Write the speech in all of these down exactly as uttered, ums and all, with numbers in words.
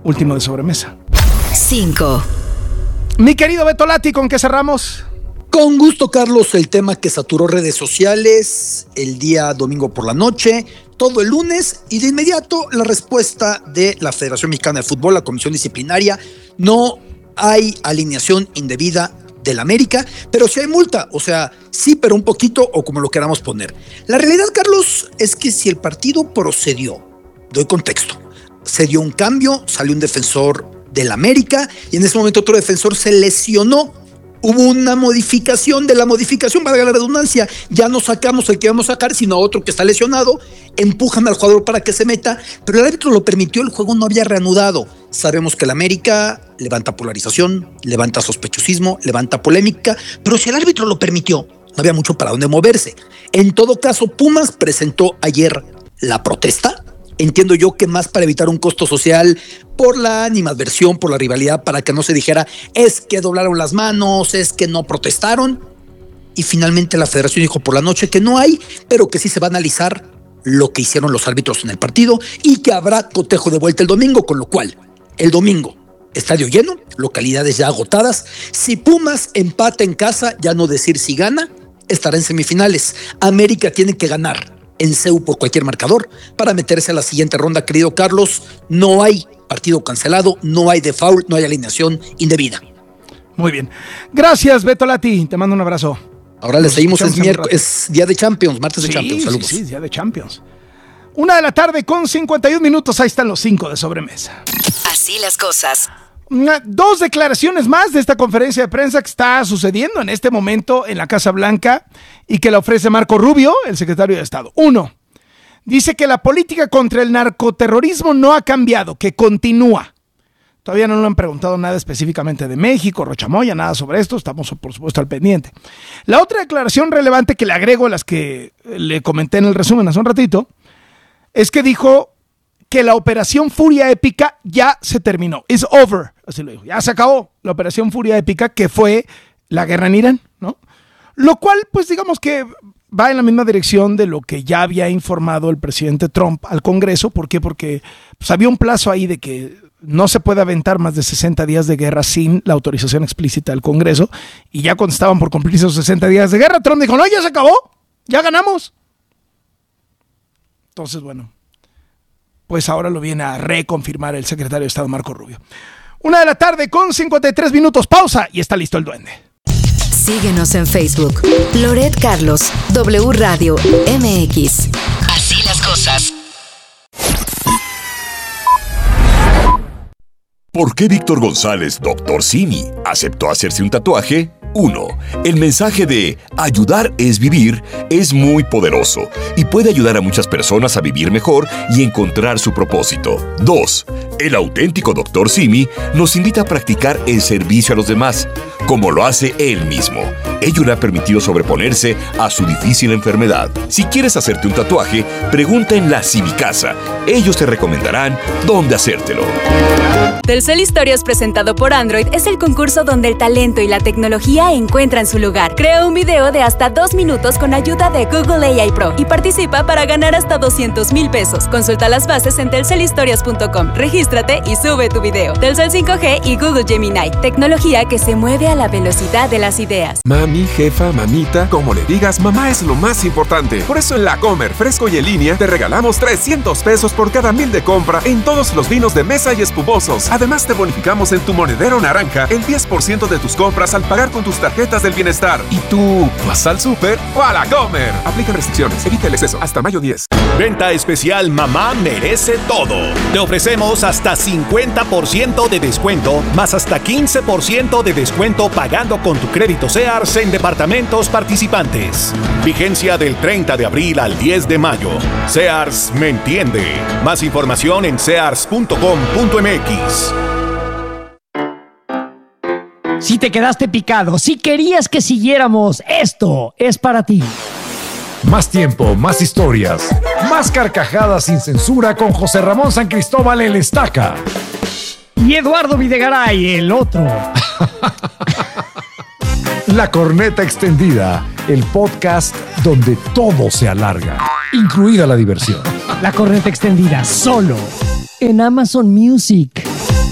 último de sobremesa. cinco. Mi querido Beto Lati, ¿con qué cerramos? Con gusto, Carlos, el tema que saturó redes sociales el día domingo por la noche, todo el lunes, y de inmediato la respuesta de la Federación Mexicana de Fútbol, la Comisión Disciplinaria: no hay alineación indebida del América, pero sí hay multa, o sea, sí, pero un poquito, o como lo queramos poner. La realidad, Carlos, es que si el partido procedió, doy contexto, se dio un cambio, salió un defensor del América y en ese momento otro defensor se lesionó. Hubo una modificación de la modificación, valga la redundancia, ya no sacamos el que vamos a sacar, sino a otro que está lesionado, empujan al jugador para que se meta, pero el árbitro lo permitió, el juego no había reanudado. Sabemos que el América levanta polarización, levanta sospechosismo, levanta polémica, pero si el árbitro lo permitió, no había mucho para dónde moverse. En todo caso, Pumas presentó ayer la protesta. Entiendo yo que más para evitar un costo social por la animadversión, por la rivalidad, para que no se dijera es que doblaron las manos, es que no protestaron. Y finalmente la federación dijo por la noche que no hay, pero que sí se va a analizar lo que hicieron los árbitros en el partido y que habrá cotejo de vuelta el domingo, con lo cual el domingo, estadio lleno, localidades ya agotadas. Si Pumas empata en casa, ya no decir si gana, estará en semifinales. América tiene que ganar en C E U por cualquier marcador para meterse a la siguiente ronda, querido Carlos. No hay partido cancelado, no hay default, no hay alineación indebida. Muy bien. Gracias, Beto Lati. Te mando un abrazo. Ahora le seguimos, es, miércoles, es día de Champions, martes de sí, Champions. Saludos. Sí, sí, día de Champions. Una de la tarde con cincuenta y un minutos. Ahí están los cinco de sobremesa. Así las cosas. Dos declaraciones más de esta conferencia de prensa que está sucediendo en este momento en la Casa Blanca y que la ofrece Marco Rubio, el secretario de Estado. Uno, dice que la política contra el narcoterrorismo no ha cambiado, que continúa. Todavía no le han preguntado nada específicamente de México, Rochamoya, nada sobre esto. Estamos, por supuesto, al pendiente. La otra declaración relevante que le agrego a las que le comenté en el resumen hace un ratito es que dijo que la operación Furia Épica ya se terminó. It's over, así lo dijo. Ya se acabó la operación Furia Épica, que fue la guerra en Irán, ¿no? Lo cual, pues digamos que va en la misma dirección de lo que ya había informado el presidente Trump al Congreso. ¿Por qué? Porque pues, había un plazo ahí de que no se puede aventar más de sesenta días de guerra sin la autorización explícita del Congreso. Y ya cuando estaban por cumplir esos sesenta días de guerra, Trump dijo, no, ya se acabó, ya ganamos. Entonces, bueno, pues ahora lo viene a reconfirmar el secretario de Estado Marco Rubio. Una de la tarde con cincuenta y tres minutos, pausa y está listo el duende. Síguenos en Facebook, Loret Carlos, W Radio M X. Así las cosas. ¿Por qué Víctor González, doctor Simi, aceptó hacerse un tatuaje? uno. El mensaje de ayudar es vivir es muy poderoso y puede ayudar a muchas personas a vivir mejor y encontrar su propósito. dos. El auténtico doctor Simi nos invita a practicar el servicio a los demás, como lo hace él mismo. Ello le ha permitido sobreponerse a su difícil enfermedad. Si quieres hacerte un tatuaje, pregunta en la Simicasa. Ellos te recomendarán dónde hacértelo. Telcel Historias presentado por Android es el concurso donde el talento y la tecnología encuentran su lugar. Crea un video de hasta dos minutos con ayuda de Google A I Pro y participa para ganar hasta doscientos mil pesos. Consulta las bases en telcel historias punto com. Regístrate y sube tu video. Telcel cinco G y Google Gemini. Tecnología que se mueve a la velocidad de las ideas. Mami, jefa, mamita, como le digas, mamá es lo más importante. Por eso en La Comer, fresco y en línea, te regalamos trescientos pesos por cada mil de compra en todos los vinos de mesa y espumosos. Además, te bonificamos en tu monedero naranja el diez por ciento de tus compras al pagar con tus tarjetas del bienestar. ¿Y tú vas al súper o a La Comer? Aplica restricciones, evita el exceso. Hasta mayo diez. Venta especial Mamá Merece Todo. Te ofrecemos hasta cincuenta por ciento de descuento, más hasta quince por ciento de descuento pagando con tu crédito Sears en departamentos participantes. Vigencia del treinta de abril al diez de mayo. Sears me entiende. Más información en sears punto com punto m x. Si te quedaste picado, si querías que siguiéramos, esto es para ti. Más tiempo, más historias, más carcajadas sin censura con José Ramón San Cristóbal el Estaca. Y Eduardo Videgaray, el otro. La Corneta Extendida, el podcast donde todo se alarga, incluida la diversión. La Corneta Extendida, solo en Amazon Music.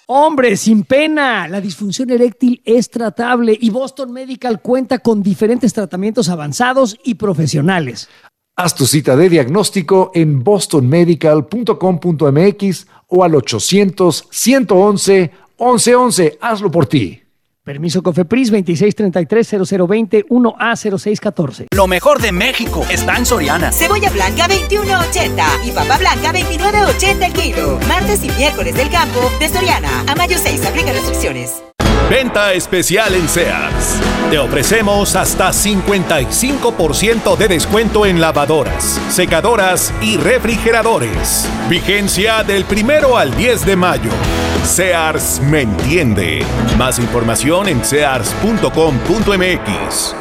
Hombre, sin pena, la disfunción eréctil es tratable y Boston Medical cuenta con diferentes tratamientos avanzados y profesionales. Haz tu cita de diagnóstico en boston medical punto com punto m x o al ochocientos, ciento once, once once. Hazlo por ti. Permiso COFEPRIS veintiséis treinta y tres, cero cero veinte, uno A cero seis catorce. Lo mejor de México está en Soriana. Cebolla blanca veintiuno ochenta y papa blanca veintinueve ochenta el kilo. Martes y miércoles del campo de Soriana. A mayo seis, aplica restricciones. Venta especial en Sears. Te ofrecemos hasta cincuenta y cinco por ciento de descuento en lavadoras, secadoras y refrigeradores. Vigencia del primero al diez de mayo. Sears me entiende. Más información en sears punto com punto m x.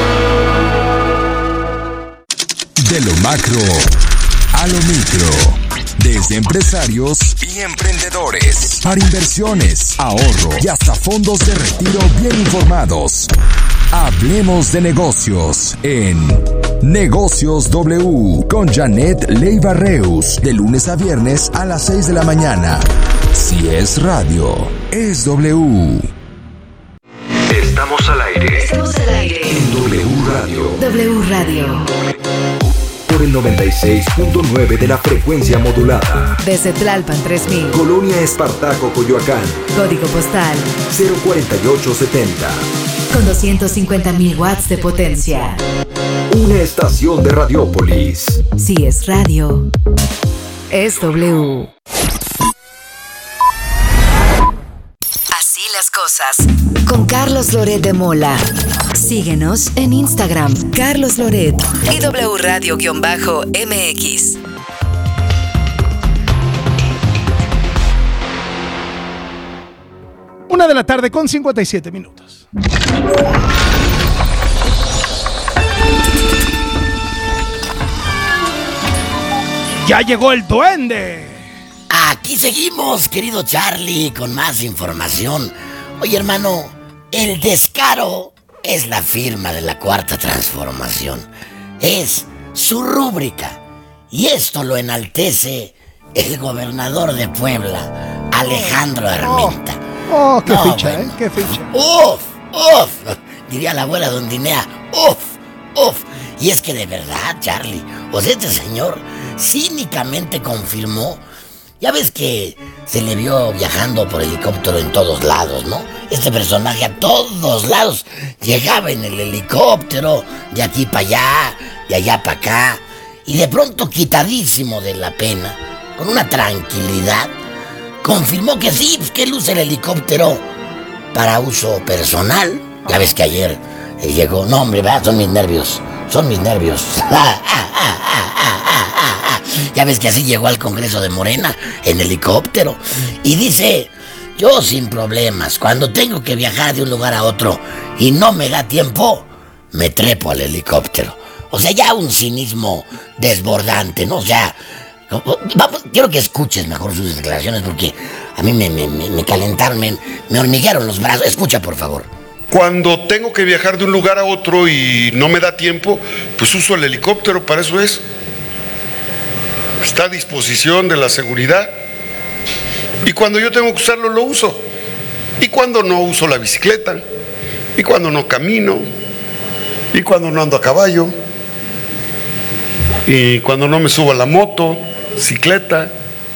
De lo macro a lo micro. Desde empresarios y emprendedores, para inversiones, ahorro y hasta fondos de retiro bien informados. Hablemos de negocios en Negocios W con Janet Leiva Reus, de lunes a viernes a las seis de la mañana. Si es radio, es W. Estamos al aire. Estamos al aire. En W Radio. W Radio. Por el noventa y seis punto nueve de la frecuencia modulada. Desde Tlalpan tres mil. Colonia Espartaco, Coyoacán. Código postal cero cuarenta y ocho setenta. Con doscientos cincuenta mil watts de potencia. Una estación de Radiópolis. Si es radio, es W. Así las cosas. Con Carlos Loret de Mola. Síguenos en Instagram, Carlos Loret y W Radio-M X. Una de la tarde con cincuenta y siete minutos. ¡Ya llegó el duende! Aquí seguimos, querido Charlie, con más información. Oye, hermano, el descaro es la firma de la Cuarta Transformación. Es su rúbrica. Y esto lo enaltece el gobernador de Puebla, Alejandro Armenta. Oh, oh qué no, ficha, bueno. ¿eh? Qué ficha. ¡Uf! ¡Uf! Diría la abuela Don Dinea. ¡Uf! ¡Uf! Y es que de verdad, Charlie, o sea, este señor cínicamente confirmó. Ya ves que se le vio viajando por helicóptero en todos lados, ¿no? Este personaje a todos lados llegaba en el helicóptero, de aquí para allá, de allá para acá, y de pronto, quitadísimo de la pena, con una tranquilidad, confirmó que sí, pues que él usa el helicóptero para uso personal. Ya ves que ayer eh, llegó, no hombre, ¿verdad? Son mis nervios, son mis nervios. Ya ves que así llegó al Congreso de Morena en helicóptero y dice: yo sin problemas, cuando tengo que viajar de un lugar a otro y no me da tiempo, me trepo al helicóptero. O sea, ya un cinismo desbordante, ¿no? O sea, vamos, quiero que escuches mejor sus declaraciones porque a mí me, me, me calentaron, me, me hormiguearon los brazos. Escucha, por favor. Cuando tengo que viajar de un lugar a otro y no me da tiempo, pues uso el helicóptero, para eso es. Está a disposición de la seguridad. Y cuando yo tengo que usarlo, lo uso. Y cuando no, uso la bicicleta. Y cuando no, camino. Y cuando no, ando a caballo. Y cuando no, me subo a la moto, bicicleta.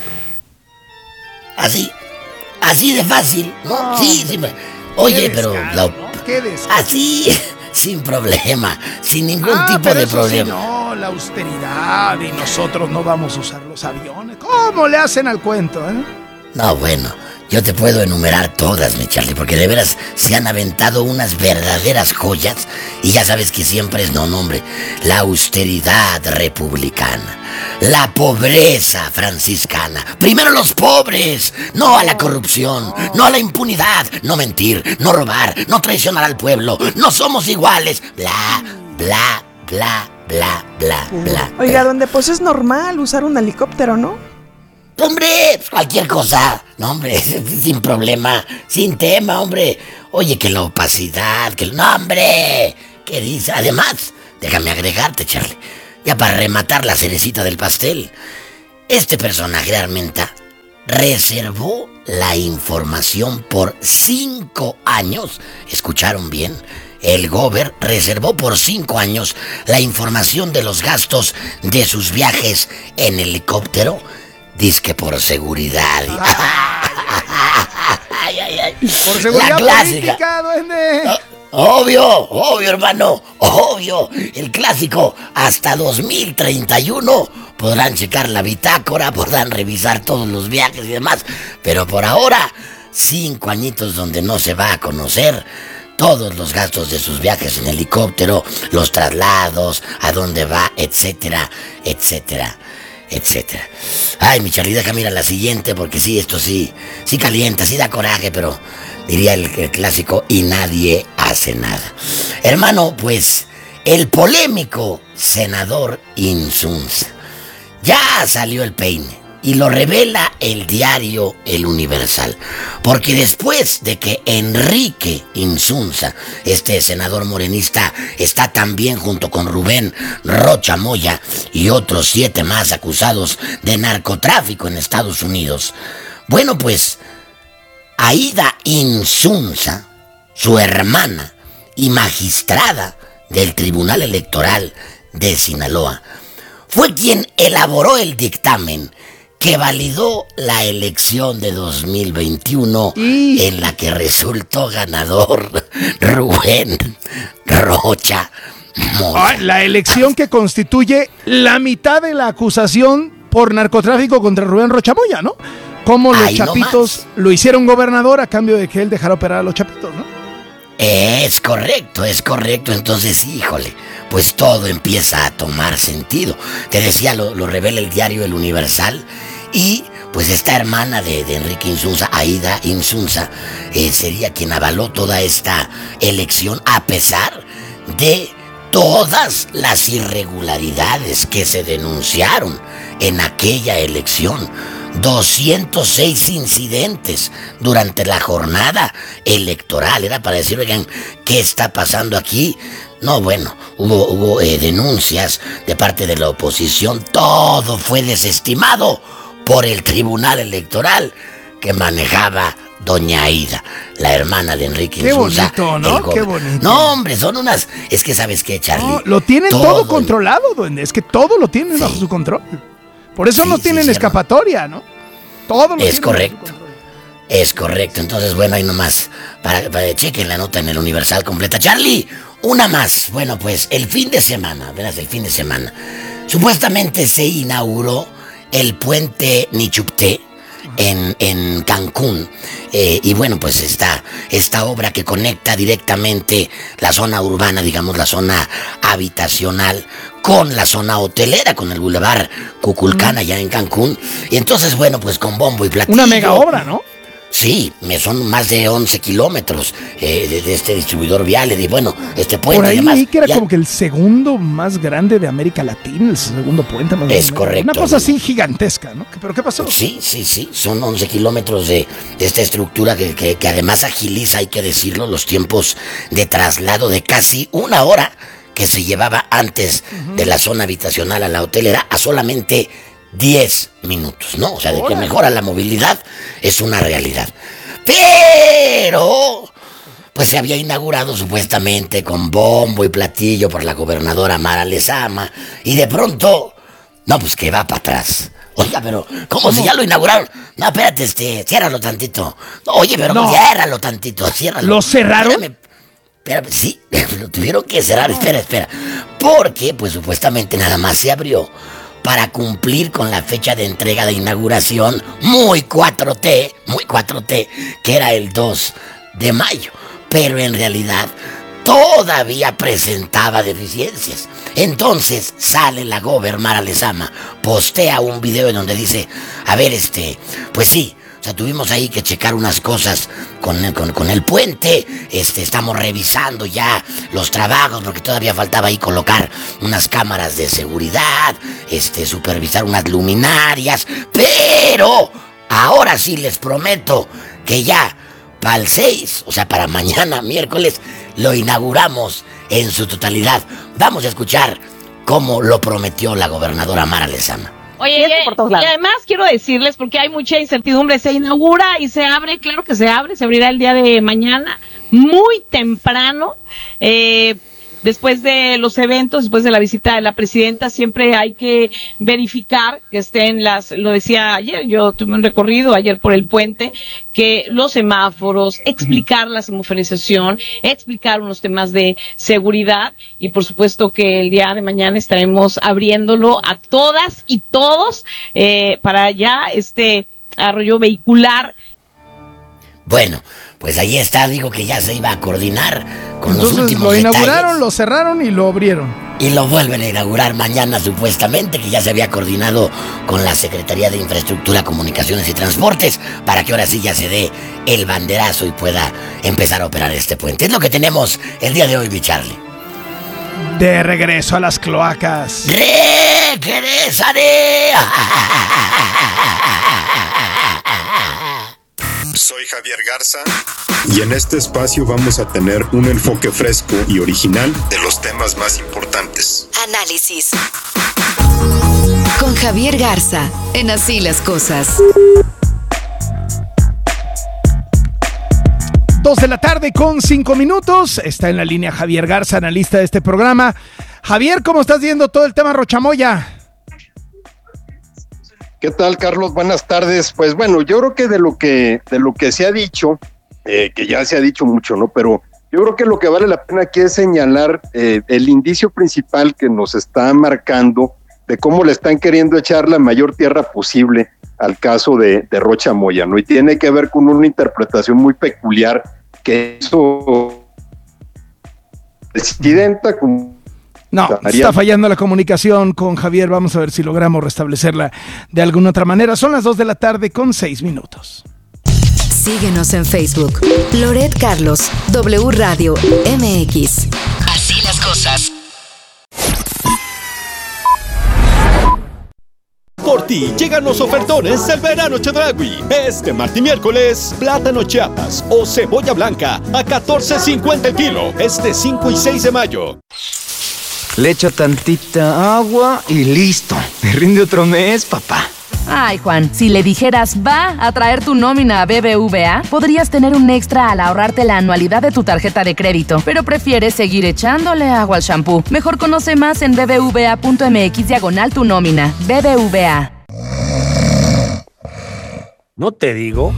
Así, así de fácil, ¿no? No. Sí, sí. Oye, pero... La, ¿no? Así, sin problema, sin ningún ah, tipo pero de eso problema. Sí, no, la austeridad y nosotros no vamos a usar los aviones. ¿Cómo le hacen al cuento, eh? No, bueno, yo te puedo enumerar todas, mi Charlie, porque de veras se han aventado unas verdaderas joyas. Y ya sabes que siempre es, no, no, hombre, la austeridad republicana, la pobreza franciscana. Primero los pobres, no a la corrupción, no a la impunidad, no mentir, no robar, no traicionar al pueblo, no somos iguales, bla, bla, bla, bla, bla, bla. Oiga, donde pues es normal usar un helicóptero, ¿no? Hombre, cualquier cosa, no hombre, sin problema, sin tema, hombre. Oye, que la opacidad, que el nombre, ¿qué dice? Además, déjame agregarte, Charlie, ya para rematar la cerecita del pastel, este personaje de Armenta reservó la información por cinco años. ¿Escucharon bien? El Gober reservó por cinco años la información de los gastos de sus viajes en helicóptero. Dizque por seguridad. Ay, ay, ay. Por seguridad política, duende. Obvio, obvio, hermano, obvio. El clásico, hasta dos mil treinta y uno podrán checar la bitácora, podrán revisar todos los viajes y demás. Pero por ahora, cinco añitos donde no se va a conocer todos los gastos de sus viajes en helicóptero, los traslados, a dónde va, etcétera, etcétera, etcétera. Ay, mi Charly, déjame ir a la siguiente, porque sí, esto sí, sí calienta, sí da coraje, pero diría el, el clásico, y nadie hace nada. Hermano, pues, el polémico senador Insunza. Ya salió el peine. Y lo revela el diario El Universal. Porque después de que Enrique Insunza, este senador morenista, está también junto con Rubén Rocha Moya y otros siete más acusados de narcotráfico en Estados Unidos. Bueno, pues, Aida Insunza, su hermana y magistrada del Tribunal Electoral de Sinaloa, fue quien elaboró el dictamen que validó la elección de dos mil veintiuno y... en la que resultó ganador Rubén Rocha Moya. Ah, la elección que constituye la mitad de la acusación por narcotráfico contra Rubén Rocha Moya, ¿no? Como los Ay, chapitos no lo hicieron gobernador a cambio de que él dejara operar a los chapitos, ¿no? Es correcto, es correcto. Entonces, híjole, pues todo empieza a tomar sentido. Te decía, lo, lo revela el diario El Universal. Y pues esta hermana de, de Enrique Insunza, Aida Insunza, eh, sería quien avaló toda esta elección a pesar de todas las irregularidades que se denunciaron en aquella elección. doscientos seis incidentes durante la jornada electoral. Era para decir, oigan, ¿qué está pasando aquí? No, bueno, hubo, hubo eh, denuncias de parte de la oposición. Todo fue desestimado por el Tribunal Electoral que manejaba doña Aida, la hermana de Enrique Insunza. Qué bonito, ¿no? Qué bonito. No, hombre, son unas... Es que, ¿sabes qué, Charly? No, lo tienen todo, todo controlado, duende. Es que todo lo tienen sí. bajo su control. Por eso sí, no tienen sí, escapatoria, ¿no? Todo lo es correcto. Es correcto. Entonces, bueno, ahí nomás, para, para chequen la nota en El Universal completa. Charly, una más. Bueno, pues, el fin de semana, verás, el fin de semana, supuestamente se inauguró el puente Nichupté en, en Cancún. Eh, y bueno, pues esta, esta obra que conecta directamente la zona urbana, digamos, la zona habitacional, con la zona hotelera, con el Boulevard Cuculcán allá en Cancún. Y entonces, bueno, pues con bombo y platillo. Una mega obra, ¿no? Sí, me son más de once kilómetros eh, de, de este distribuidor vial. Y bueno, este puente. Por ahí además, leí que era ya... como que el segundo más grande de América Latina, el segundo puente más grande. Es correcto. Una cosa así gigantesca, ¿no? ¿Pero qué pasó? Sí, sí, sí. Son once kilómetros de, de esta estructura que, que, que además agiliza, hay que decirlo, los tiempos de traslado de casi una hora que se llevaba antes uh-huh. de la zona habitacional a la hotelera a solamente diez minutos, ¿no? O sea, de que mejora la movilidad es una realidad. Pero, pues se había inaugurado supuestamente con bombo y platillo por la gobernadora Mara Lezama, y de pronto, no, pues que va para atrás. Oiga, pero, ¿cómo, ¿Cómo? Si ya lo inauguraron? No, espérate, este, ciérralo tantito. Oye, pero no. ciérralo tantito, ciérralo. ¿Lo cerraron? Espérame. Espera, sí, lo tuvieron que cerrar, espera, espera. Porque, pues supuestamente nada más se abrió para cumplir con la fecha de entrega de inauguración muy cuatro T, muy cuatro T, que era el dos de mayo. Pero en realidad todavía presentaba deficiencias. Entonces sale la gober Mara Lezama, postea un video en donde dice, a ver, este, pues sí, o sea, tuvimos ahí que checar unas cosas con el, con, con el puente. Este, estamos revisando ya los trabajos porque todavía faltaba ahí colocar unas cámaras de seguridad, este, supervisar unas luminarias. Pero ahora sí les prometo que ya para el seis, o sea, para mañana, miércoles, lo inauguramos en su totalidad. Vamos a escuchar cómo lo prometió la gobernadora Mara Lezama. Oye, y, por todos lados. Y además quiero decirles, porque hay mucha incertidumbre, se inaugura y se abre, claro que se abre, se abrirá el día de mañana, muy temprano, eh, después de los eventos, después de la visita de la presidenta, siempre hay que verificar que estén las, lo decía ayer, yo tuve un recorrido ayer por el puente, que los semáforos, explicar la semaforización, explicar unos temas de seguridad y por supuesto que el día de mañana estaremos abriéndolo a todas y todos eh, para ya este arroyo vehicular. Bueno, pues ahí está, digo que ya se iba a coordinar con Entonces, los últimos lo inauguraron, detalles. lo cerraron y lo abrieron. Y lo vuelven a inaugurar mañana supuestamente, que ya se había coordinado con la Secretaría de Infraestructura, Comunicaciones y Transportes, para que ahora sí ya se dé el banderazo y pueda empezar a operar este puente. Es lo que tenemos el día de hoy, mi Charlie. De regreso a las cloacas. ¡Regresaré! Soy Javier Garza y en este espacio vamos a tener un enfoque fresco y original de los temas más importantes. Análisis con Javier Garza en Así las Cosas. Dos de la tarde con cinco minutos. Está en la línea Javier Garza, analista de este programa. Javier, ¿cómo estás viendo todo el tema Rochamoya? ¿Qué tal, Carlos? Buenas tardes. Pues bueno, yo creo que de lo que de lo que se ha dicho, eh, que ya se ha dicho mucho, ¿no? Pero yo creo que lo que vale la pena aquí es señalar eh, el indicio principal que nos está marcando de cómo le están queriendo echar la mayor tierra posible al caso de, de Rocha Moya, ¿no? Y tiene que ver con una interpretación muy peculiar que hizo presidenta con No, está fallando la comunicación con Javier. Vamos a ver si logramos restablecerla de alguna otra manera. Son las dos de la tarde con seis minutos. Síguenos en Facebook. Loret Carlos, W Radio M X. Así las cosas. Por ti llegan los ofertones del verano Chedraui. Este martes y miércoles, plátano Chiapas o cebolla blanca a catorce cincuenta el kilo. Este cinco y seis de mayo. Le echo tantita agua y listo. Me rinde otro mes, papá. Ay, Juan, si le dijeras va a traer tu nómina a B B V A, podrías tener un extra al ahorrarte la anualidad de tu tarjeta de crédito, pero prefieres seguir echándole agua al shampoo. Mejor conoce más en bbva.mx diagonal tu nómina. B B V A. ¿No te digo?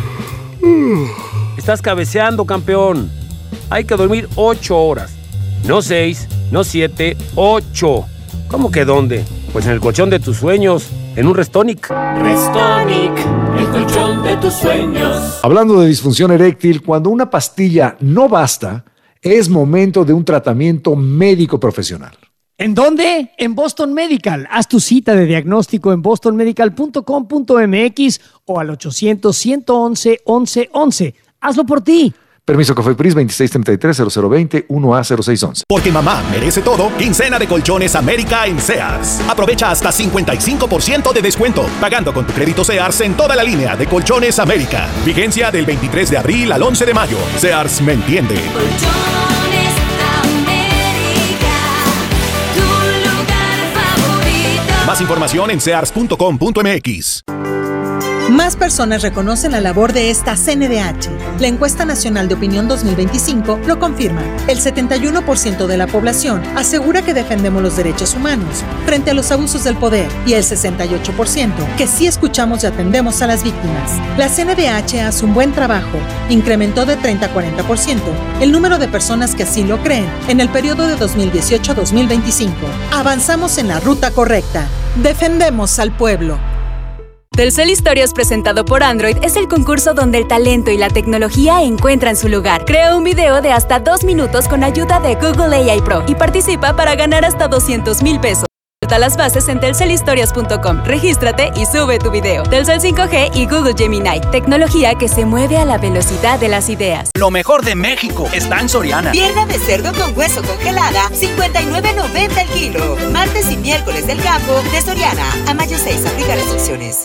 Estás cabeceando, campeón. Hay que dormir ocho horas. No seis, no siete, ocho. ¿Cómo que dónde? Pues en el colchón de tus sueños, en un Restonic. Restonic, el colchón de tus sueños. Hablando de disfunción eréctil, cuando una pastilla no basta, es momento de un tratamiento médico profesional. ¿En dónde? En Boston Medical. Haz tu cita de diagnóstico en boston medical punto com punto m x o al ochocientos, ciento once, once once. Hazlo por ti. Permiso COFEPRIS veintiséis treinta y tres, cero cero veinte, uno A cero seis once. Porque mamá merece todo, quincena de Colchones América en Sears. Aprovecha hasta cincuenta y cinco por ciento de descuento, pagando con tu crédito Sears en toda la línea de Colchones América. Vigencia del veintitrés de abril al once de mayo. Sears me entiende. Colchones América, tu lugar favorito. Más información en sears punto com punto m x. Más personas reconocen la labor de esta C N D H. La encuesta nacional de opinión dos mil veinticinco lo confirma. El setenta y uno por ciento de la población asegura que defendemos los derechos humanos frente a los abusos del poder y el sesenta y ocho por ciento que sí escuchamos y atendemos a las víctimas. La C N D H hace un buen trabajo. Incrementó de treinta a cuarenta por ciento el número de personas que así lo creen en el periodo de dos mil dieciocho a dos mil veinticinco. Avanzamos en la ruta correcta. Defendemos al pueblo. Telcel Historias presentado por Android es el concurso donde el talento y la tecnología encuentran su lugar. Crea un video de hasta dos minutos con ayuda de Google A I Pro y participa para ganar hasta doscientos mil pesos. Consulta las bases en telcel historias punto com. Regístrate y sube tu video. Telcel cinco G y Google Gemini. Tecnología que se mueve a la velocidad de las ideas. Lo mejor de México está en Soriana. Pierna de cerdo con hueso congelada, cincuenta y nueve noventa el kilo. Martes y miércoles del campo de Soriana. A mayo seis, aplica restricciones.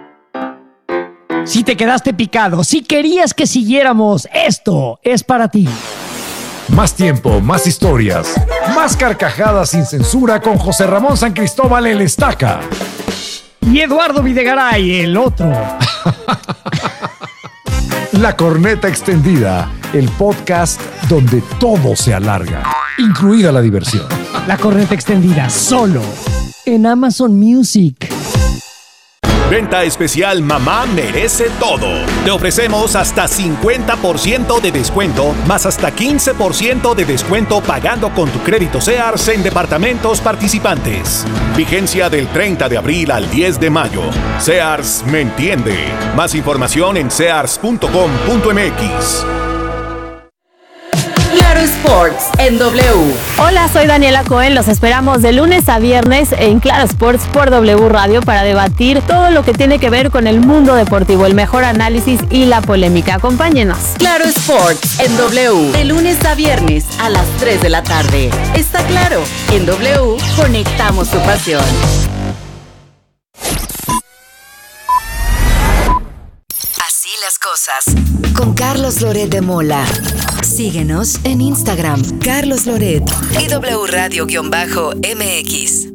Si te quedaste picado, si querías que siguiéramos, esto es para ti. Más tiempo, más historias, más carcajadas sin censura con José Ramón San Cristóbal el Estaca. Y Eduardo Videgaray, el otro. La Corneta Extendida, el podcast donde todo se alarga, incluida la diversión. La Corneta Extendida, solo en Amazon Music. Venta especial Mamá Merece Todo. Te ofrecemos hasta cincuenta por ciento de descuento, más hasta quince por ciento de descuento pagando con tu crédito Sears en departamentos participantes. Vigencia del treinta de abril al diez de mayo. Sears me entiende. Más información en sears punto com punto m x. Claro Sports en W. Hola, soy Daniela Cohen. Los esperamos de lunes a viernes en Claro Sports por W Radio para debatir todo lo que tiene que ver con el mundo deportivo, el mejor análisis y la polémica. Acompáñenos. Claro Sports en W. De lunes a viernes a las tres de la tarde. Está claro, en W conectamos tu pasión. Así las cosas. Con Carlos Loret de Mola. Síguenos en Instagram, Carlos Loret y W Radio-M X.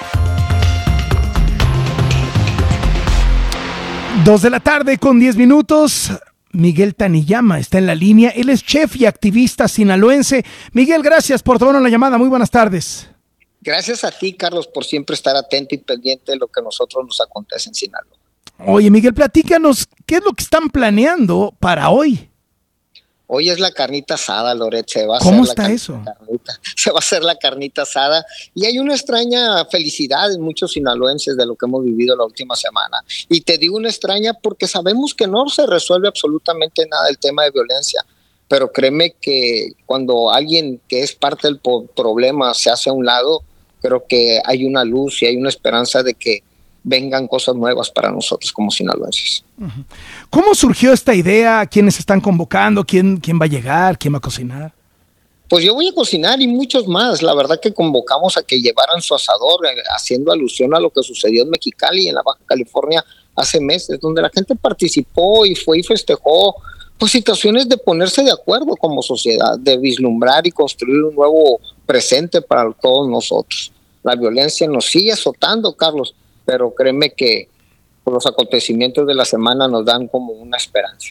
Dos de la tarde con diez minutos. Miguel Taniyama está en la línea. Él es chef y activista sinaloense. Miguel, gracias por tomarnos la llamada. Muy buenas tardes. Gracias a ti, Carlos, por siempre estar atento y pendiente de lo que a nosotros nos acontece en Sinaloa. Oye, Miguel, platícanos, ¿qué es lo que están planeando para hoy? Hoy es la carnita asada, Loret. Se va a ¿Cómo hacer está la eso? Carnita, se va a hacer la carnita asada y hay una extraña felicidad en muchos sinaloenses de lo que hemos vivido la última semana. Y te digo una extraña porque sabemos que no se resuelve absolutamente nada el tema de violencia, pero créeme que cuando alguien que es parte del problema se hace a un lado, creo que hay una luz y hay una esperanza de que vengan cosas nuevas para nosotros como sinaloenses. ¿Cómo surgió esta idea? ¿Quiénes están convocando? ¿Quién, quién va a llegar? ¿Quién va a cocinar? Pues yo voy a cocinar y muchos más. La verdad que convocamos a que llevaran su asador, eh, haciendo alusión a lo que sucedió en Mexicali, en la Baja California, hace meses, donde la gente participó y fue y festejó pues situaciones de ponerse de acuerdo como sociedad, de vislumbrar y construir un nuevo presente para todos nosotros. La violencia nos sigue azotando, Carlos, pero créeme que los acontecimientos de la semana nos dan como una esperanza.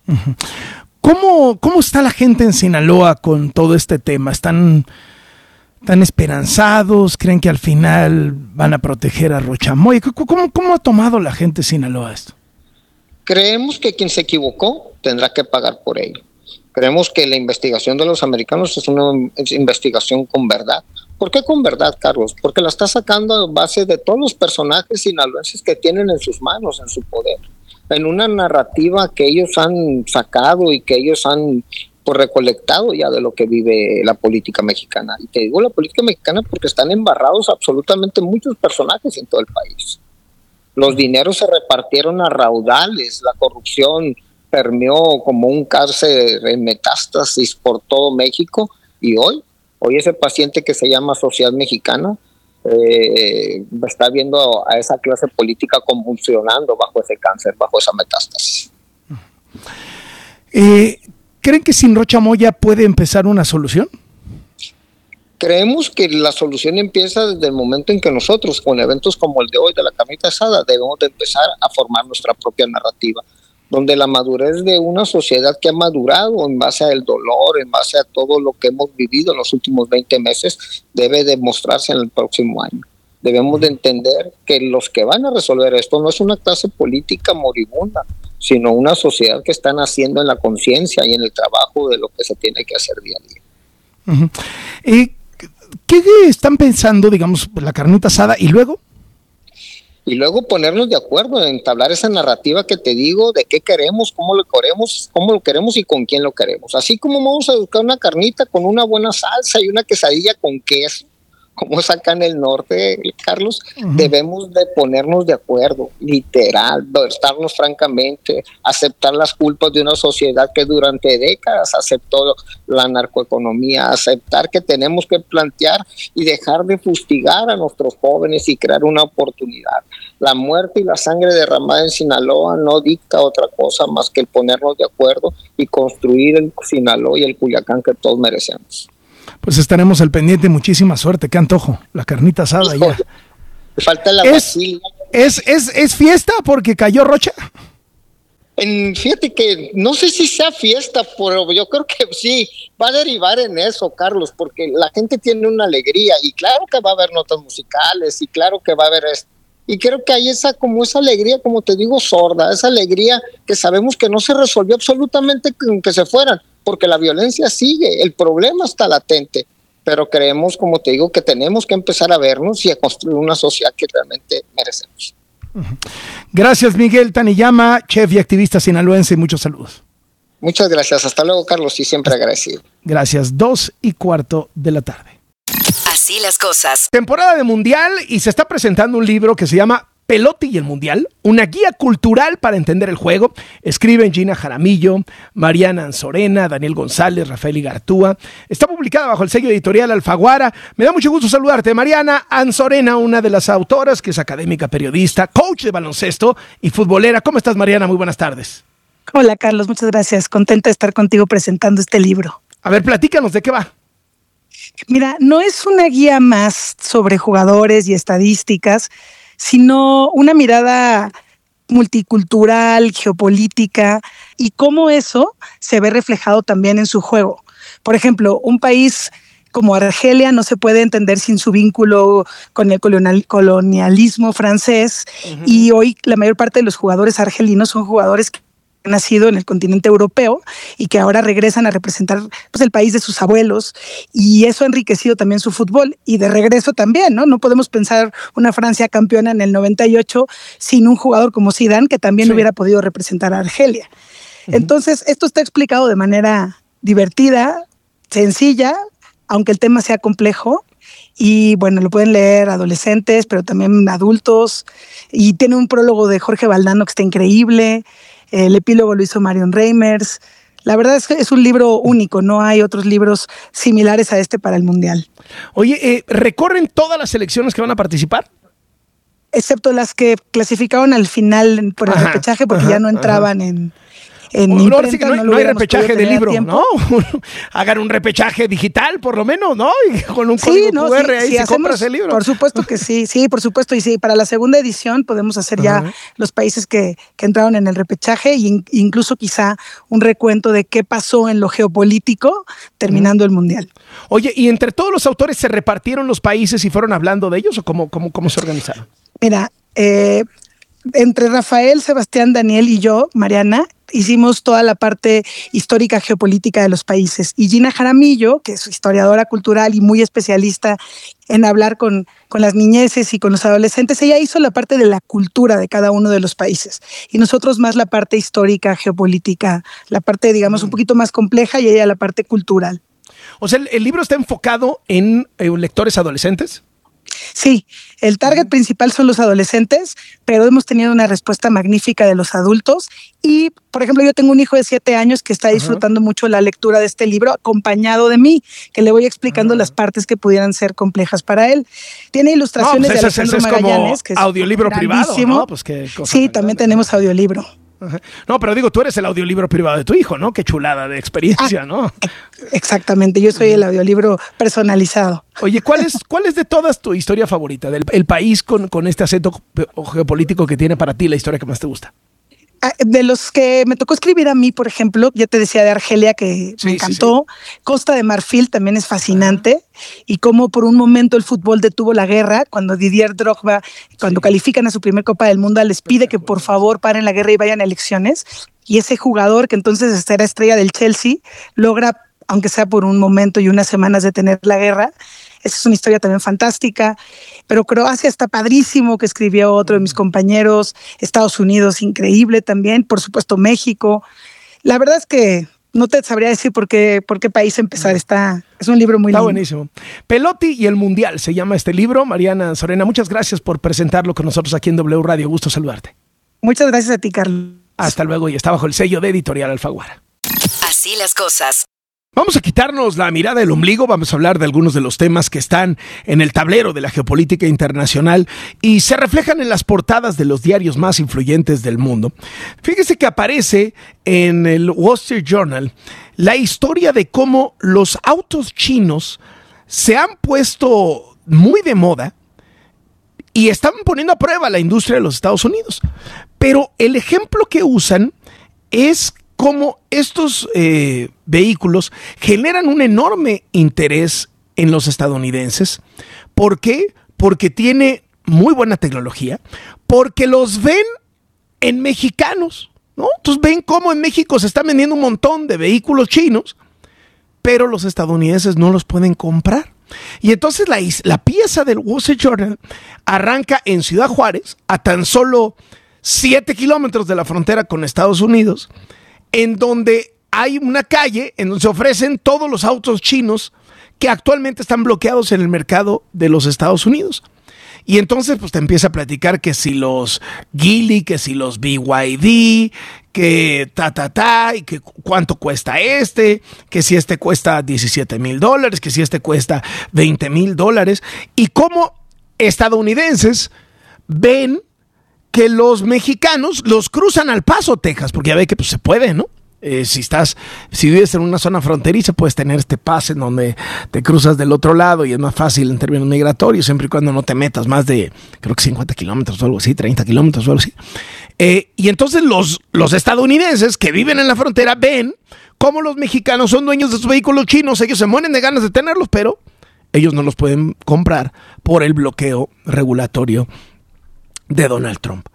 ¿Cómo, cómo está la gente en Sinaloa con todo este tema? ¿Están tan esperanzados? ¿Creen que al final van a proteger a Rochamoy? ¿Cómo, cómo ha tomado la gente de Sinaloa esto? Creemos que quien se equivocó tendrá que pagar por ello. Creemos que la investigación de los americanos es una investigación con verdad. ¿Por qué con verdad, Carlos? Porque la está sacando a base de todos los personajes sinaloenses que tienen en sus manos, en su poder, en una narrativa que ellos han sacado y que ellos han pues, recolectado ya de lo que vive la política mexicana. Y te digo la política mexicana porque están embarrados absolutamente muchos personajes en todo el país. Los dineros se repartieron a raudales, la corrupción permeó como un cáncer en metástasis por todo México y hoy Hoy ese paciente que se llama Sociedad Mexicana eh, está viendo a esa clase política convulsionando bajo ese cáncer, bajo esa metástasis. Eh, ¿Creen que sin Rocha Moya puede empezar una solución? Creemos que la solución empieza desde el momento en que nosotros, con eventos como el de hoy de la carnita asada, debemos de empezar a formar nuestra propia narrativa, donde la madurez de una sociedad que ha madurado en base al dolor, en base a todo lo que hemos vivido en los últimos veinte meses, debe demostrarse en el próximo año. Debemos de entender que los que van a resolver esto no es una clase política moribunda, sino una sociedad que está naciendo en la conciencia y en el trabajo de lo que se tiene que hacer día a día. Uh-huh. eh, ¿Qué están pensando, digamos, la carnita asada y luego? Y luego ponernos de acuerdo en entablar esa narrativa que te digo de qué queremos, cómo lo queremos, cómo lo queremos y con quién lo queremos. Así como vamos a buscar una carnita con una buena salsa y una quesadilla con queso, como es acá en el norte, Carlos, uh-huh. debemos de ponernos de acuerdo, literal, estarnos francamente, aceptar las culpas de una sociedad que durante décadas aceptó la narcoeconomía, aceptar que tenemos que plantear y dejar de fustigar a nuestros jóvenes y crear una oportunidad. La muerte y la sangre derramada en Sinaloa no dicta otra cosa más que el ponernos de acuerdo y construir el Sinaloa y el Culiacán que todos merecemos. Pues estaremos al pendiente. Muchísima suerte. Qué antojo. La carnita asada. Hijo, ya. Falta la es, basílica ¿Es, es, ¿Es fiesta porque cayó Rocha? En, fíjate que no sé si sea fiesta, pero yo creo que sí, va a derivar en eso, Carlos, porque la gente tiene una alegría y claro que va a haber notas musicales y claro que va a haber esto. Y creo que hay esa, como esa alegría, como te digo, sorda, esa alegría que sabemos que no se resolvió absolutamente con que se fueran, porque la violencia sigue, el problema está latente, pero creemos, como te digo, que tenemos que empezar a vernos y a construir una sociedad que realmente merecemos. Gracias, Miguel Taniyama, chef y activista sinaloense. Muchos saludos. Muchas gracias. Hasta luego, Carlos, y siempre agradecido. Gracias. Dos y cuarto de la tarde. Así las cosas. Temporada de Mundial y se está presentando un libro que se llama Pelotti y el Mundial, una guía cultural para entender el juego. Escriben Gina Jaramillo, Mariana Anzorena, Daniel González, Rafael Igartúa. Está publicada bajo el sello editorial Alfaguara. Me da mucho gusto saludarte, Mariana Anzorena, una de las autoras, que es académica, periodista, coach de baloncesto y futbolera. ¿Cómo estás, Mariana? Muy buenas tardes. Hola, Carlos, muchas gracias. Contenta de estar contigo presentando este libro. A ver, platícanos, ¿de qué va? Mira, no es una guía más sobre jugadores y estadísticas, sino una mirada multicultural, geopolítica, y cómo eso se ve reflejado también en su juego. Por ejemplo, un país como Argelia no se puede entender sin su vínculo con el colonial, colonialismo francés, uh-huh. Y hoy la mayor parte de los jugadores argelinos son jugadores que han nacido en el continente europeo y que ahora regresan a representar pues, el país de sus abuelos, y eso ha enriquecido también su fútbol, y de regreso también, ¿no? No podemos pensar una Francia campeona en el noventa y ocho sin un jugador como Zidane, que también sí. hubiera podido representar a Argelia. Uh-huh. Entonces, esto está explicado de manera divertida, sencilla, aunque el tema sea complejo, y bueno, lo pueden leer adolescentes, pero también adultos, y tiene un prólogo de Jorge Valdano que está increíble. El epílogo lo hizo Marion Reimers. La verdad es que es un libro único, no hay otros libros similares a este para el Mundial. Oye, eh, ¿recorren todas las selecciones que van a participar? Excepto las que clasificaron al final por el ajá, repechaje, porque ajá, ya no entraban ajá. en... En bueno, ahora sí que no, no, no hay repechaje de libro, ¿no? Hagan un repechaje digital, por lo menos, ¿no? Y con un código sí, no, Q R sí, ahí sí, se hacemos, compras el libro. Por supuesto que sí, sí, por supuesto. Y sí, para la segunda edición podemos hacer ya uh-huh. los países que, que entraron en el repechaje, e incluso quizá un recuento de qué pasó en lo geopolítico terminando uh-huh. el Mundial. Oye, ¿y entre todos los autores se repartieron los países y fueron hablando de ellos, o cómo, cómo, cómo se organizaron? Mira, eh, entre Rafael, Sebastián, Daniel y yo, Mariana, hicimos toda la parte histórica geopolítica de los países. Y Gina Jaramillo, que es historiadora cultural y muy especialista en hablar con, con las niñeces y con los adolescentes, ella hizo la parte de la cultura de cada uno de los países. Y nosotros más la parte histórica, geopolítica, la parte, digamos, un poquito más compleja, y ella la parte cultural. O sea, ¿el, el libro está enfocado en eh, lectores adolescentes? Sí, el target principal son los adolescentes, pero hemos tenido una respuesta magnífica de los adultos. Y, por ejemplo, yo tengo un hijo de siete años que está disfrutando uh-huh. mucho la lectura de este libro, acompañado de mí, que le voy explicando uh-huh. las partes que pudieran ser complejas para él. Tiene ilustraciones no, pues de Alejandro ese es Magallanes, que es audiolibro privado, ¿no? Pues qué cosa sí, también grande, tenemos ¿no? audiolibro. No, pero digo, tú eres el audiolibro privado de tu hijo, ¿no? Qué chulada de experiencia, ah, ¿no? Exactamente, yo soy el audiolibro personalizado. Oye, ¿cuál es, cuál es de todas tu historia favorita? Del el país con, con este acento geopolítico que tiene para ti, la historia que más te gusta. De los que me tocó escribir a mí, por ejemplo, ya te decía de Argelia, que sí, me encantó. Sí, sí. Costa de Marfil también es fascinante. Ajá. Y cómo por un momento el fútbol detuvo la guerra, cuando Didier Drogba, cuando sí. califican a su primer Copa del Mundo, les pide que por favor paren la guerra y vayan a elecciones. Y ese jugador, que entonces era estrella del Chelsea, logra, aunque sea por un momento y unas semanas, detener la guerra. Esa es una historia también fantástica. Pero Croacia está padrísimo, que escribió otro de mis compañeros. Estados Unidos, increíble también. Por supuesto, México. La verdad es que no te sabría decir por qué, por qué país empezar. Está, es un libro muy está lindo. Buenísimo. Pelotti y el Mundial se llama este libro. Mariana Anzorena, muchas gracias por presentarlo con nosotros aquí en W Radio. Gusto saludarte. Muchas gracias a ti, Carlos. Hasta luego, y está bajo el sello de Editorial Alfaguara. Así las cosas. Vamos a quitarnos la mirada del ombligo, vamos a hablar de algunos de los temas que están en el tablero de la geopolítica internacional y se reflejan en las portadas de los diarios más influyentes del mundo. Fíjese que aparece en el Wall Street Journal la historia de cómo los autos chinos se han puesto muy de moda y están poniendo a prueba la industria de los Estados Unidos. Pero el ejemplo que usan es cómo estos eh, vehículos generan un enorme interés en los estadounidenses. ¿Por qué? Porque tiene muy buena tecnología, porque los ven en mexicanos, ¿no? Entonces ven cómo en México se están vendiendo un montón de vehículos chinos, pero los estadounidenses no los pueden comprar. Y entonces la, la pieza del Wall Street Journal arranca en Ciudad Juárez, a tan solo siete kilómetros de la frontera con Estados Unidos, en donde hay una calle en donde se ofrecen todos los autos chinos que actualmente están bloqueados en el mercado de los Estados Unidos. Y entonces pues te empieza a platicar que si los Geely, que si los B Y D, que ta ta ta, y que cuánto cuesta este, que si este cuesta diecisiete mil dólares, que si este cuesta veinte mil dólares, y cómo estadounidenses ven que los mexicanos los cruzan al Paso, Texas, porque ya ve que pues se puede, ¿no? Eh, si estás, si vives en una zona fronteriza, puedes tener este pase en donde te cruzas del otro lado y es más fácil en términos migratorios, siempre y cuando no te metas más de, creo que cincuenta kilómetros o algo así, treinta kilómetros o algo así. Eh, y entonces los, los estadounidenses que viven en la frontera ven cómo los mexicanos son dueños de sus vehículos chinos, ellos se mueren de ganas de tenerlos, pero ellos no los pueden comprar por el bloqueo regulatorio de Donald Trump.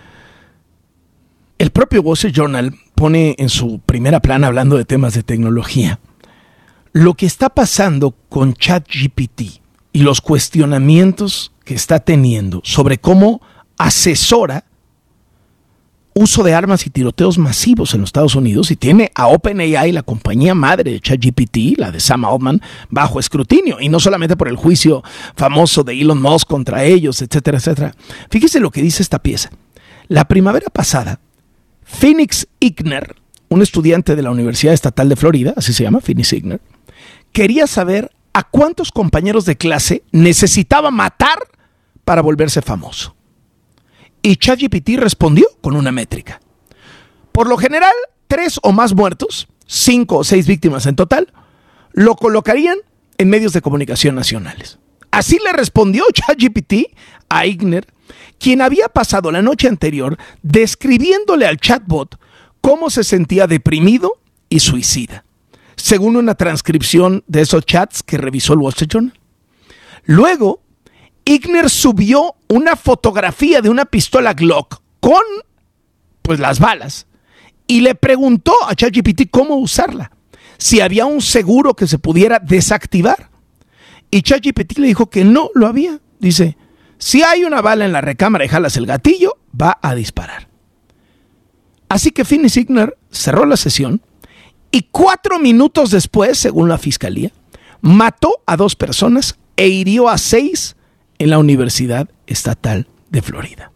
El propio Wall Street Journal pone en su primera plana, hablando de temas de tecnología, lo que está pasando con ChatGPT y los cuestionamientos que está teniendo sobre cómo asesora uso de armas y tiroteos masivos en los Estados Unidos, y tiene a OpenAI, la compañía madre de ChatGPT, la de Sam Altman, bajo escrutinio, y no solamente por el juicio famoso de Elon Musk contra ellos, etcétera, etcétera. Fíjese lo que dice esta pieza. La primavera pasada, Phoenix Igner, un estudiante de la Universidad Estatal de Florida, así se llama, Phoenix Igner, quería saber a cuántos compañeros de clase necesitaba matar para volverse famoso. Y ChatGPT respondió con una métrica. Por lo general, tres o más muertos, cinco o seis víctimas en total, lo colocarían en medios de comunicación nacionales. Así le respondió ChatGPT a Igner, quien había pasado la noche anterior describiéndole al chatbot cómo se sentía deprimido y suicida, según una transcripción de esos chats que revisó el Wall Street Journal. Luego, Igner subió una fotografía de una pistola Glock con, pues, las balas, y le preguntó a ChatGPT cómo usarla, si había un seguro que se pudiera desactivar. Y ChatGPT le dijo que no lo había. Dice, si hay una bala en la recámara y jalas el gatillo, va a disparar. Así que Phoenix Igner cerró la sesión y cuatro minutos después, según la fiscalía, mató a dos personas e hirió a seis en la Universidad Estatal de Florida.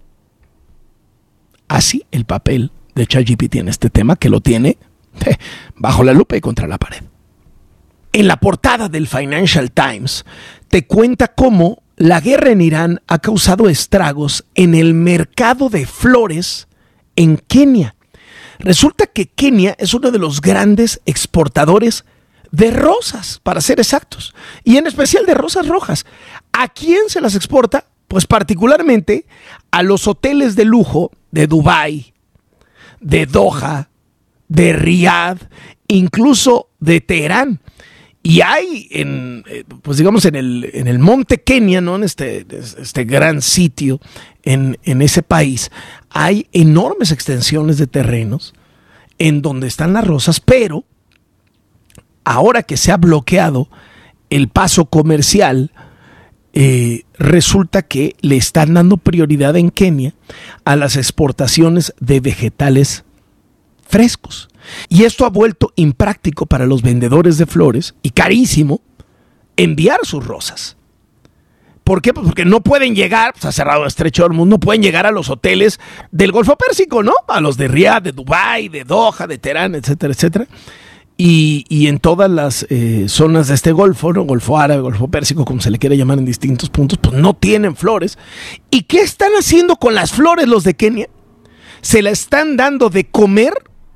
Así el papel de ChatGPT en este tema, que lo tiene eh, bajo la lupa y contra la pared. En la portada del Financial Times te cuenta cómo la guerra en Irán ha causado estragos en el mercado de flores en Kenia. Resulta que Kenia es uno de los grandes exportadores de rosas, para ser exactos, y en especial de rosas rojas. ¿A quién se las exporta? Pues particularmente a los hoteles de lujo de Dubái, de Doha, de Riad, incluso de Teherán. Y hay, en, pues digamos, en el, en el monte Kenia, ¿no? En este, este gran sitio en, en ese país, hay enormes extensiones de terrenos en donde están las rosas, pero ahora que se ha bloqueado el paso comercial, eh, resulta que le están dando prioridad en Kenia a las exportaciones de vegetales frescos. Y esto ha vuelto impráctico para los vendedores de flores y carísimo enviar sus rosas. ¿Por qué? Pues porque no pueden llegar, pues ha cerrado estrecho el mundo, no pueden llegar a los hoteles del Golfo Pérsico, ¿no? A los de Riad, de Dubái, de Doha, de Teherán, etcétera, etcétera. Y, y en todas las eh, zonas de este golfo, ¿no? Golfo Árabe, Golfo Pérsico, como se le quiera llamar en distintos puntos, pues no tienen flores. ¿Y qué están haciendo con las flores los de Kenia? Se la están dando de comer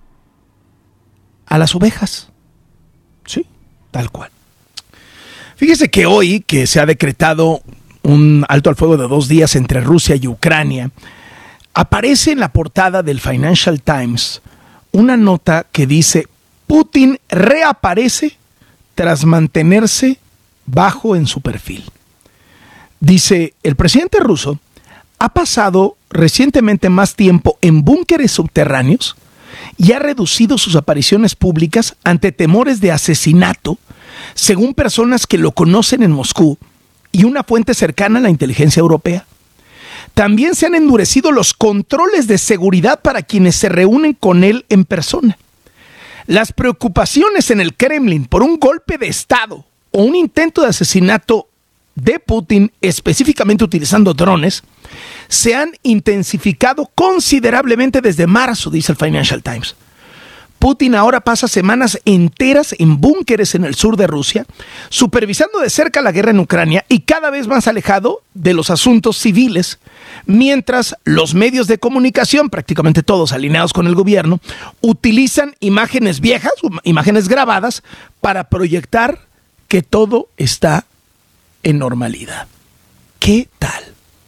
a las ovejas. Sí, tal cual. Fíjese que hoy que se ha decretado un alto al fuego de dos días entre Rusia y Ucrania, aparece en la portada del Financial Times una nota que dice: Putin reaparece tras mantenerse bajo en su perfil. Dice, el presidente ruso ha pasado recientemente más tiempo en búnkeres subterráneos y ha reducido sus apariciones públicas ante temores de asesinato, según personas que lo conocen en Moscú y una fuente cercana a la inteligencia europea. También se han endurecido los controles de seguridad para quienes se reúnen con él en persona. Las preocupaciones en el Kremlin por un golpe de Estado o un intento de asesinato de Putin, específicamente utilizando drones, se han intensificado considerablemente desde marzo, dice el Financial Times. Putin ahora pasa semanas enteras en búnkeres en el sur de Rusia, supervisando de cerca la guerra en Ucrania y cada vez más alejado de los asuntos civiles, mientras los medios de comunicación, prácticamente todos alineados con el gobierno, utilizan imágenes viejas, imágenes grabadas, para proyectar que todo está en normalidad. ¿Qué tal?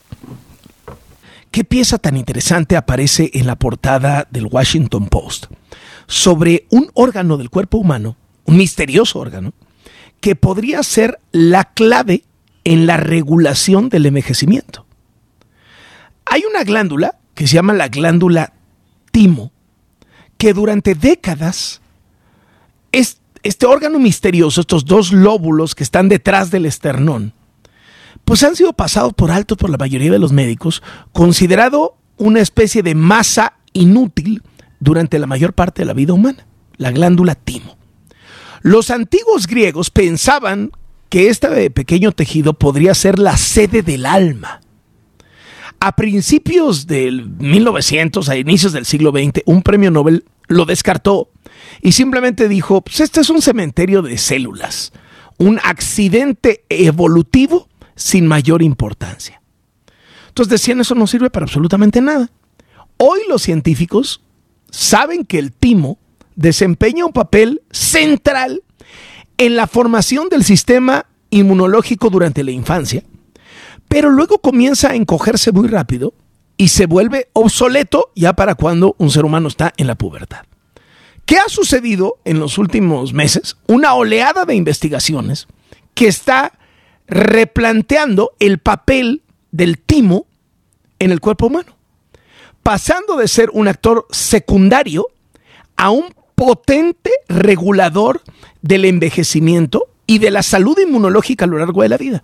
¿Qué pieza tan interesante aparece en la portada del Washington Post sobre un órgano del cuerpo humano, un misterioso órgano, que podría ser la clave en la regulación del envejecimiento? Hay una glándula que se llama la glándula timo, que durante décadas es este órgano misterioso, estos dos lóbulos que están detrás del esternón, pues han sido pasados por alto por la mayoría de los médicos, considerado una especie de masa inútil durante la mayor parte de la vida humana, la glándula timo. Los antiguos griegos pensaban que este pequeño tejido podría ser la sede del alma. A principios del mil novecientos, a inicios del siglo veinte, un premio Nobel lo descartó y simplemente dijo, pues este es un cementerio de células, un accidente evolutivo sin mayor importancia. Entonces decían, eso no sirve para absolutamente nada. Hoy los científicos saben que el timo desempeña un papel central en la formación del sistema inmunológico durante la infancia, pero luego comienza a encogerse muy rápido y se vuelve obsoleto ya para cuando un ser humano está en la pubertad. ¿Qué ha sucedido en los últimos meses? Una oleada de investigaciones que está replanteando el papel del timo en el cuerpo humano, pasando de ser un actor secundario a un potente regulador del envejecimiento y de la salud inmunológica a lo largo de la vida.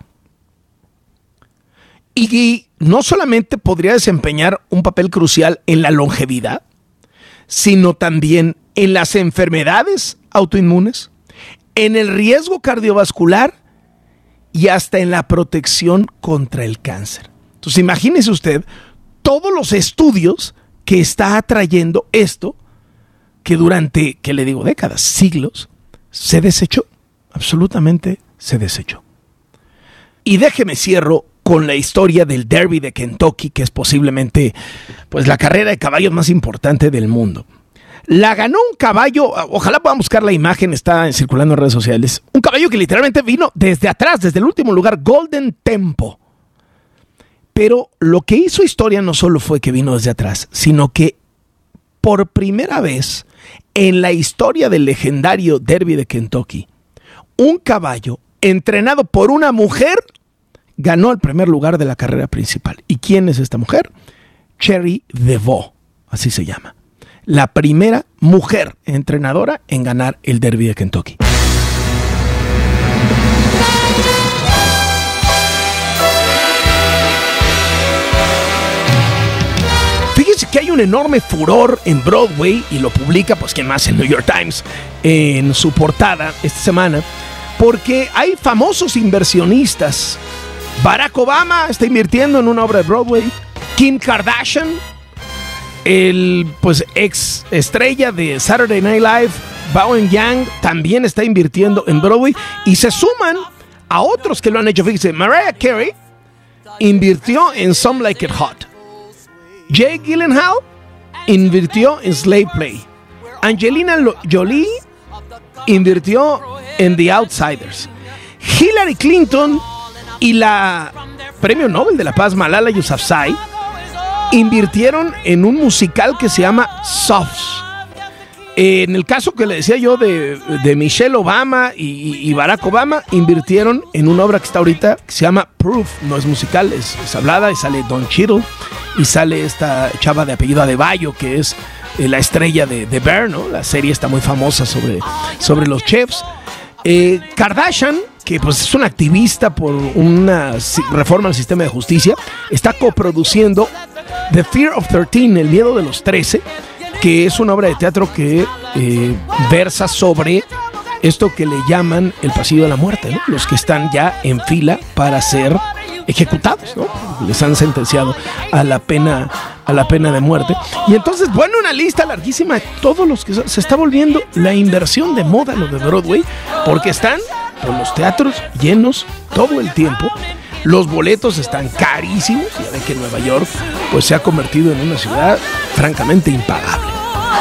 Y no solamente podría desempeñar un papel crucial en la longevidad, sino también en las enfermedades autoinmunes, en el riesgo cardiovascular y hasta en la protección contra el cáncer. Entonces imagínese usted todos los estudios que está atrayendo esto, que durante, ¿qué le digo?, décadas, siglos, se desechó, absolutamente se desechó. Y déjeme cierro con la historia del Derby de Kentucky, que es posiblemente pues, la carrera de caballos más importante del mundo. La ganó un caballo, ojalá puedan buscar la imagen, está circulando en redes sociales, un caballo que literalmente vino desde atrás, desde el último lugar, Golden Tempo. Pero lo que hizo historia no solo fue que vino desde atrás, sino que por primera vez en la historia del legendario Derby de Kentucky, un caballo entrenado por una mujer ganó el primer lugar de la carrera principal. ¿Y quién es esta mujer? Cherry DeVoe, así se llama. La primera mujer entrenadora en ganar el Derby de Kentucky. Fíjense que hay un enorme furor en Broadway y lo publica, pues, ¿quién más? El New York Times en su portada esta semana, porque hay famosos inversionistas. Barack Obama está invirtiendo en una obra de Broadway. Kim Kardashian, el pues ex estrella de Saturday Night Live, Bowen Yang, también está invirtiendo en Broadway. Y se suman a otros que lo han hecho. Fíjense, Mariah Carey invirtió en Some Like It Hot. Jake Gyllenhaal invirtió en Slave Play. Angelina Jolie invirtió en The Outsiders. Hillary Clinton y la Premio Nobel de la Paz Malala Yousafzai, invirtieron en un musical que se llama Softs. En el caso que le decía yo de, de Michelle Obama y, y Barack Obama, invirtieron en una obra que está ahorita que se llama Proof. No es musical, es, es hablada, y sale Don Cheadle y sale esta chava de apellido Adebayo, que es eh, la estrella de, de Bear, ¿no? La serie está muy famosa sobre, sobre los chefs. Eh, Kardashian, que pues es una activista por una reforma al sistema de justicia, está coproduciendo The Fear of thirteen, El miedo de los trece, que es una obra de teatro que eh, versa sobre esto que le llaman el pasillo de la muerte, ¿no? Los que están ya en fila para ser ejecutados, ¿no? Les han sentenciado a la pena, a la pena de muerte. Y entonces, bueno, una lista larguísima de todos los que se está volviendo la inversión de moda, lo de Broadway, porque están con los teatros llenos todo el tiempo. Los boletos están carísimos. Ya ven que Nueva York pues se ha convertido en una ciudad francamente impagable.